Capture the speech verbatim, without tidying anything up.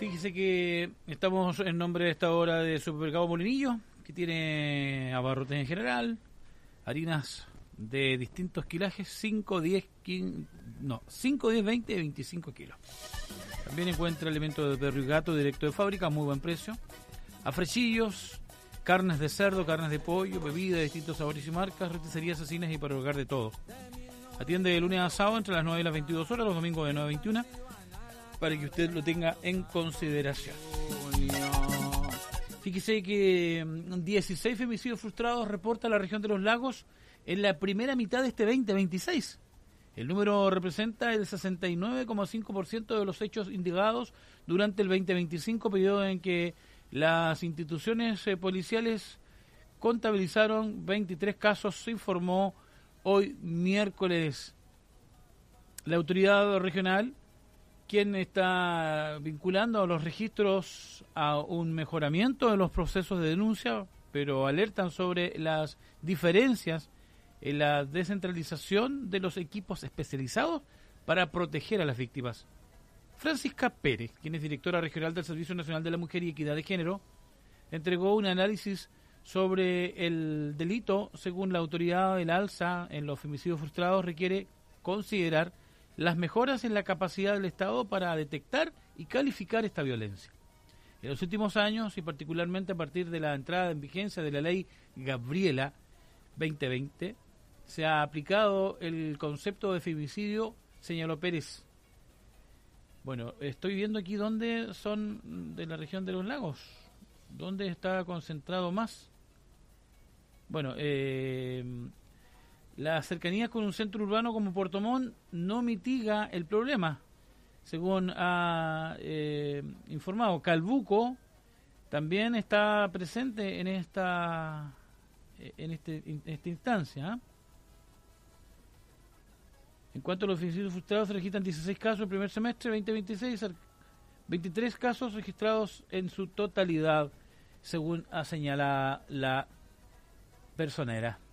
Fíjese que estamos en nombre de esta hora de Supermercado Molinillo, que tiene abarrotes en general, harinas de distintos kilajes, cinco, diez, quince, no, cinco, diez, veinte y veinticinco kilos. También encuentra alimentos de perro y gato directo de fábrica a muy buen precio, afrechillos, carnes de cerdo, carnes de pollo, bebidas de distintos sabores y marcas, roticerías, asesinas y para hogar de todo. Atiende de lunes a sábado entre las nueve y las veintidós horas, los domingos de nueve a veintiuna, para que usted lo tenga en consideración. Fíjese que dieciséis femicidios frustrados reporta la región de los lagos en la primera mitad de este veinte veintiséis. El número representa el sesenta y nueve coma cinco por ciento de los hechos indagados durante el veinte veinticinco, periodo en que las instituciones eh, policiales contabilizaron veintitrés casos, se informó hoy miércoles. La autoridad regional, quien está vinculando a los registros a un mejoramiento de los procesos de denuncia, pero alertan sobre las diferencias en la descentralización de los equipos especializados para proteger a las víctimas. Francisca Pérez, quien es directora regional del Servicio Nacional de la Mujer y Equidad de Género, entregó un análisis sobre el delito. Según la autoridad, el alza en los femicidios frustrados requiere considerar las mejoras en la capacidad del Estado para detectar y calificar esta violencia. En los últimos años, y particularmente a partir de la entrada en vigencia de la ley Gabriela veinte veinte, se ha aplicado el concepto de femicidio, señaló Pérez. Bueno, estoy viendo aquí dónde son de la región de los lagos, dónde está concentrado más. Bueno, eh, la cercanía con un centro urbano como Puerto Montt no mitiga el problema, según ha eh, informado. Calbuco también está presente en esta en este en esta instancia, ¿eh? En cuanto a los femicidios frustrados, se registran dieciséis casos en el primer semestre veinte veintiséis, veintitrés casos registrados en su totalidad, según ha señalado la personera.